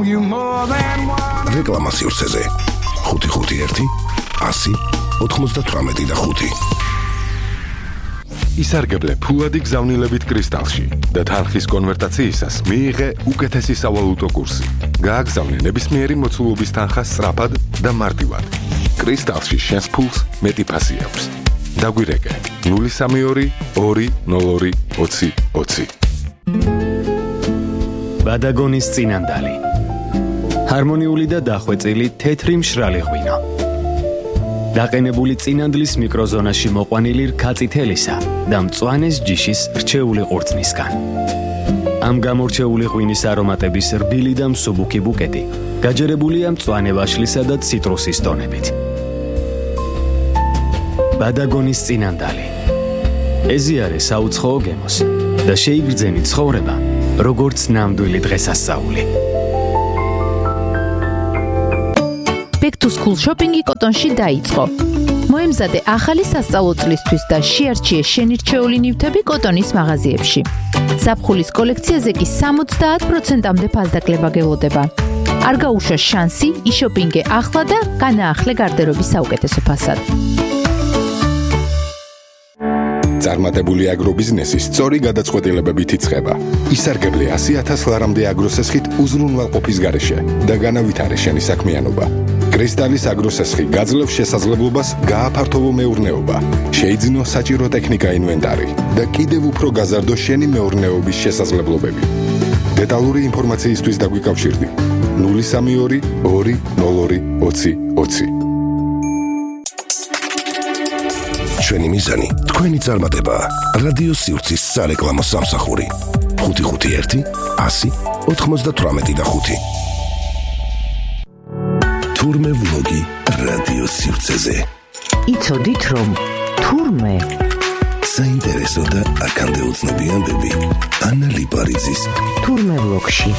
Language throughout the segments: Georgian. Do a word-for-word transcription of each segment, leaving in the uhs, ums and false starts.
you more than one. რეკლამა სივრცეზე ხუთი ხუთი ერთი ასი ოთხმოცდათვრამეტი და ხუთი. ისარგებლე ფუადი გზავნილებით კრისტალში და თანხის კონვერტაციისას მიიღე უკეთესი სავალუტო კურსი. გააგზავნე ნებისმიერი მოცულობის თანხა სწრაფად და მარტივად. კრისტალში შენს ფულს მეტი ფასი აქვს. დაგვირეკე ნული სამი ორი ორი ნულ ორი ოცი ოცი. ბადაგონის წინანდალი. ჰარმონიული და დახვეწილი თეთრი მშრალი ღვინო. დაყენებული წინანდლის მიკროზონაში მოყვანილი რქაწითელისა და მწვანეს ჯიშის რჩეული ყურძნისგან. ამ გამორჩეული ღვინის არომატების რბილი და მსუბუქი ბუკეტი გაჯერებულია მწვანე ვაშლისა და ციტრუსის ტონებით. ბადაგონის წინანდალი. ეზიარე საუცხოო გემოს და შეიგრძენი ცხოვრება, როგორც ნამდვილი დღესასწაული. Back to school shopping-ი კოტონში დაიწყო. მოემზადე ახალი სასწავლო წლისთვის და შეარჩიე შენირჩეული ნივთები კოტონის მაღაზიებში. ზაფხულის კოლექციაზე კი სამოცდაათ პროცენტამდე ფასდაკლება გელოდება. არ გაუშვა შანსი, იშოპინგე ახლა და განაახლე გარდერობის საუკეთესო ფასად. წარმატებული აგრობიზნესი სწორი გადაწყვეტილებებით იწყება. ისარგებლე ასი ათას ლარამდე აგროსესხით უზრუნველყოფის გარეშე და განავითარე შენი საქმიანობა. კრისტალის აგროსესხი გაძლევს შესაძლებლობას გააფართოვო მეურნეობა, შეიძინო საჭირო ტექნიკა ინვენტარი და კიდევ უფრო გაზარდო შენი მეურნეობის შესაძლებლობები. დეტალური ინფორმაციისთვის დაგვიკავშირდი ნული სამი ორი ორი ნულ ორი ოცი ოცი. ჩვენი მიზანი თქვენი წარმატება. რადიო სივრცის სარეკლამო სამსახური ხუთი ხუთი ერთი ასი ოთხმოცდათვრამეტი და ხუთი. თურმე ვლოგი რადიო სივრცეზე. იცოდით რომ თურმე საინტერესო და აქამდე უცნობიანდები ანა ლიპარიძის თურმე ვლოგში.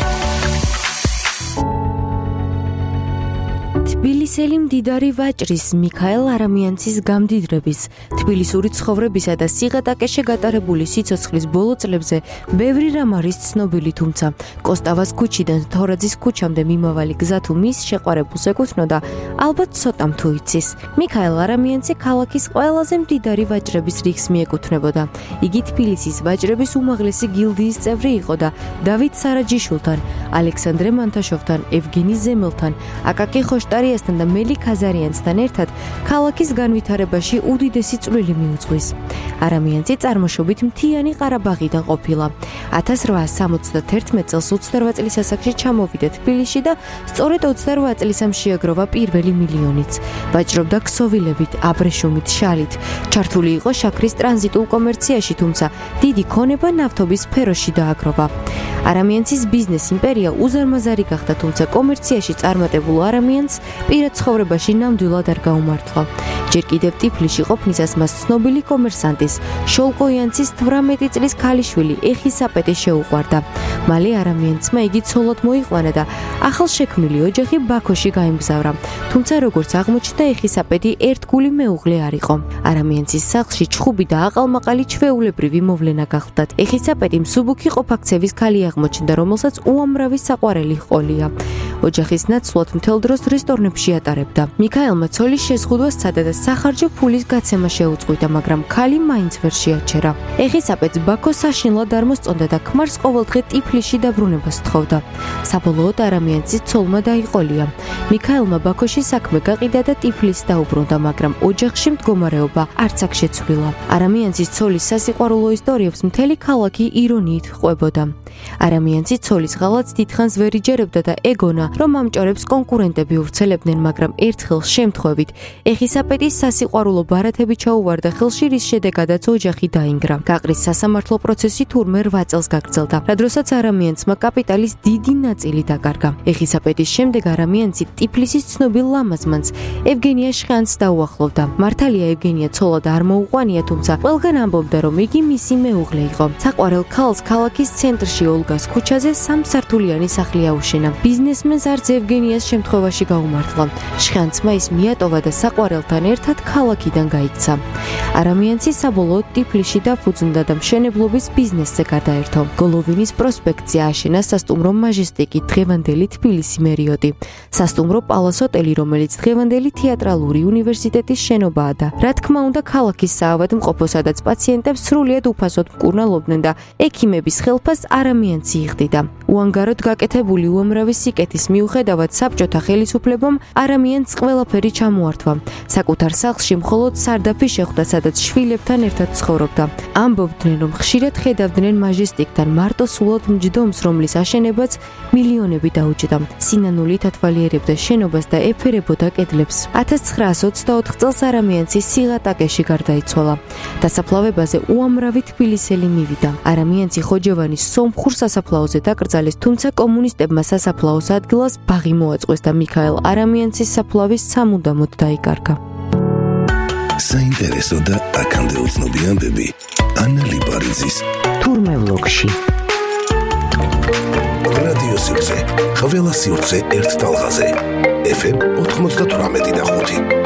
თბილისელი მდიდარი ვაჭრის მიქაელ არამიანცის გამდიდრების, თბილისური ცხოვრებისა და სიღატაკეში გატარებული სიცოცხლის ბოლო წლებზე ბევრი რამ არის ცნობილი, თუმცა კოსტავას ქუჩიდან თორაძის ქუჩამდე მიმავალი გზა თუ მის შეყვარებულს ეკუთვნოდა, ალბათ ცოტამ თუ იცის. მიქაელ არამიანცი ქალაქის ყველაზე მდიდარი ვაჭრების რიგს მიეკუთვნებოდა. იგი თბილისის ვაჭრების უმაღლესი გილდიის წევრი იყო და დავით სარაჯიშვილთან, ალექსანდრე მანთაშოვთან, ევგენი ზემელთან, აკაკი ხოშტარიასთან და მელი ქაზარიანცთან ერთად ქალაქის განვითარებაში უდიდესი წვლილი მიუძღვის. არამიანცი წარმოშობით მთიანი ყარაბაღიდან ყოფილა. ათას რვაას სამოცდათერთმეტ წელს ოცდარვა წლის ასაკში ჩამოვიდა თბილისში და სწორედ ოცდარვა წლისამ შეაგროვა პირველი მილიონიც. ვაჭრობდა ქსოვილებით, აბრეშუმით, შალით. ჩართული იყო შაქრის ტრანზიტულ კომერციაში, თუმცა დიდი ქონება ნავთობის სფეროში დააგროვა. არამიანცის ბიზნეს იმპერია უზარმაზარი გახდა, თუმცა კომერციაში წარმატებულ არამიანცს პირად ცხოვრებაში ნამდვილად არ გაუმართლა. ჯერ კიდევ ტიფლისში ყოფნისას მას ცნობილი კომერსანტის შოლკოიანცის თვრამეტი წლის ქალიშვილი ეხისაპეტი შეუყვარდა. მალე არამიანცმა იგი ცოლად მოიყვანა და ახალშექმნილი ოჯახი ბაქოში გაემგზავრა. თუმცა როგორც აღმოჩნდა, ეხისაპეტი ერთგული მეუღლე არ იყო. არამიანცის სახლში ჩხუბი და აყალმაყალი ჩვეულებრივი მოვლენა გახლდათ. ეხისაპეტი მსუბუქი ყოფაქცევის ქალი აღმოჩნდა, რომელსაც უამრავი საყვარელი ჰყოლია. ოჯახის ნაცვლად მთელ დროს რესტორნებში ატარებდა. მიქაელმა ცოლის შეზღუდვა სცადა და სახარჯო ფულის გაცემა შეუწყვიტა, მაგრამ ქალი მაინც ვერ შეაჩერა. ეხისაპეტს ბაქო საშინლად არ მოსწონდა და ქმარს ყოველდღე ტიფლისში დაბრუნებას თხოვდა. საბოლოოდ არამიანცის ცოლმა დაიყოლია. მიქაელმა ბაქოში საქმე გაყიდა და ტიფლისს დაუბრუნდა, მაგრამ ოჯახში მდგომარეობა არც აქ შეცვლილა. არამიანცის ცოლის სასიყვარულო ისტორიებს მთელი ქალაქი ირონიით ყვებოდა. არამიანცი ცოლის ღალატს დიდხანს ვერ იჯერებდა და ეგონა, რომ ამჭორებს კონკურენტები ვრცელებდნენ, მაგრამ ერთხელ შემთხვევით ეხისაპეტის სასიყვარულო ბარათები ჩაუვარდა ხელში, რის შედეგადაც ოჯახი დაინგრა. გაყრის სასამართლო პროცესი თურმე რვა წელს გაგრძელდა, რადგანაც არამიანცმა კაპიტალის დიდი ნაწილი დაკარგა. ეხისაპეტის შემდეგ არამიანცი ტიფლისის ცნობილ ლამაზმანს ევგენია შხანს დაუახლოვდა. მართალია ევგენია ცოლად არ მოუყვანია, თუმცა ყველგან ამბობდა, რომ იგი მისი მეუღლე იყო. საყვარელ ქალს ქალაქის ცენტრში ოლგას ქუჩაზე სამსართულიანი სახლი აუშენა. ბიზნესმენს ჩვენს არც ევგენიას შემთხვევაში გაუმართლა. შხანცმა ის მიატოვა და საყვარელთან ერთად ქალაქიდან გაიქცა. არამიანცი საბოლოოდ ტიფლიში დაფუძნდა და მშენებლობის ბიზნესზე გადაერთო. გოლოვინის პროსპექტზე აშენა სასტუმრო მაჟესტიკი, დღევანდელი თბილისი მერიოტი. სასტუმრო პალას ოტელი, რომელიც დღევანდელი თეატრალური უნივერსიტეტის შენობაა და რა თქმა უნდა ქალაქის საავადმყოფო, სადაც პაციენტებს სრულიად უფასოდ მკურნალობდნენ და ექიმების ხელფასს არამიანცი იხდიდა. უანგაროდ გაკეთებული უამრავი სიკეთის მიუხედავად საბჭოთა ხელისუფლებამ არამიანს ყველაფერი ჩამოართვა. საკუთარ სახლში მხოლოდ სარდაფი შეხვდა, სადაც შვილებთან ერთად ცხოვრობდა. ამბობდნენ, რომ ხშირად ხედავდნენ მაჟესტიკთან მარტო სულად მჯდომს, რომლის აშენებაც მილიონები დაუჯდა. სინანულით ათვალიერებდა შენობას და ეფერებოდა კედლებს. ათას ცხრაას ოცდაოთხ წელს არამიანცი სიღატაკეში გარდაიცვალა. დასაფლავებაზე უამრავი თბილისელი მივიდა. არამიანცი ხოჯოვანის სომხურ სასაფლაოზე დაკრძალეს, თუმცა კომუნისტებმა სასაფლაოს ადგილას ბაღი მოაწყვეს და მიქაელ არამიანცის საფლავის სამუდამოდ დაიკარგა. საინტერესო და აქამდე უცნობი ამბები ანა ლიბარიძის თურმე ვლოგში. რადიო სივრცე, ყველა სივრცე ერთ ტალღაზე. ეფ ემ ოთხმოცდათვრამეტი და ხუთი.